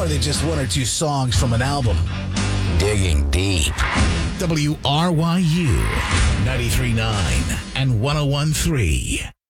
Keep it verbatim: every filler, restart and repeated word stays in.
Or are they just one or two songs from an album? Digging deep. W R Y U ninety-three point nine and one oh one point three.